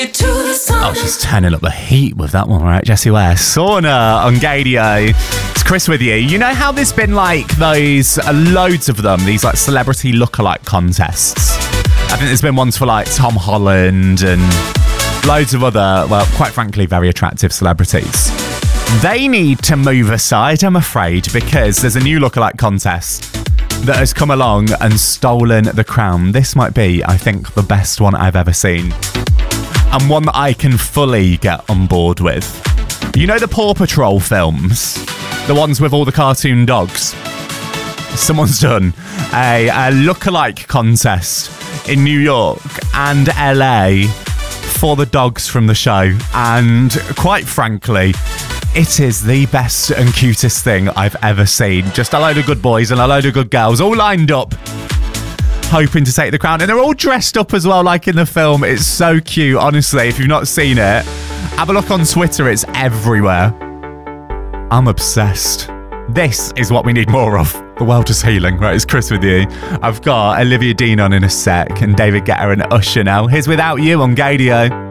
Oh, she's turning up the heat with that one, right? Jessie Ware, Sauna on Gadio. It's Chris with you. You know how there's been like those, loads of them, these like celebrity lookalike contests? I think there's been ones for like Tom Holland and loads of other, well, quite frankly, very attractive celebrities. They need to move aside, I'm afraid, because there's a new lookalike contest that has come along and stolen the crown. This might be, I think, the best one I've ever seen. And one that I can fully get on board with. You know the Paw Patrol films? The ones with all the cartoon dogs? Someone's done a lookalike contest in New York and LA for the dogs from the show. And quite frankly, it is the best and cutest thing I've ever seen. Just a load of good boys and a load of good girls all lined up, hoping to take the crown. And they're all dressed up as well, like in the film. It's so cute, honestly. If you've not seen it, have a look on Twitter. It's everywhere. I'm obsessed. This is what we need more of. The world is healing. Right, it's Chris with you. I've got Olivia Dean on in a sec and David Guetta and Usher now. Here's Without You on Gadio.